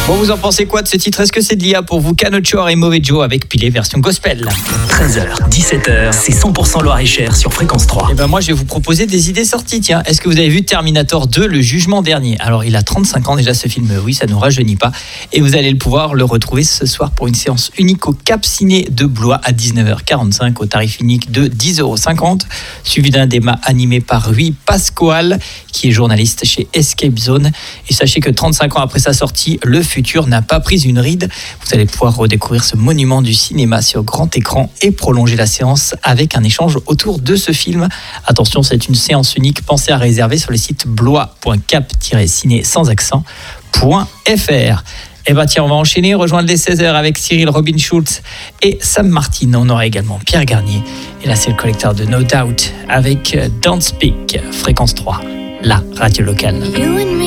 Bon, vous en pensez quoi de ce titre? Est-ce que c'est de l'IA pour vous? Canochor et Mauvais Joe avec Pilé version gospel. 13h, 17h, c'est 100% Loir-et-Cher sur Fréquence 3. Et ben moi je vais vous proposer des idées sorties. Tiens, est-ce que vous avez vu Terminator 2, le jugement dernier? Alors il a 35 ans déjà ce film, oui, ça ne nous rajeunit pas. Et vous allez pouvoir le retrouver ce soir pour une séance unique au Cap Ciné de Blois à 19h45 au tarif unique de 10,50 €, suivi d'un débat animé par Rui Pascoal, qui est journaliste chez Escape Zone. Et sachez que 35 ans après sa sortie, le futur n'a pas pris une ride. Vous allez pouvoir redécouvrir ce monument du cinéma sur grand écran et prolonger la séance avec un échange autour de ce film. Attention, c'est une séance unique. Pensez à réserver sur le site blois.cap-ciné sans accent.fr. Et bah tiens, on va enchaîner, rejoindre les 16h avec Cyril Robin Schulz et Sam Martin. On aura également Pierre Garnier. Et là, c'est le collecteur de No Doubt avec Don't Speak, Fréquence 3, la radio locale.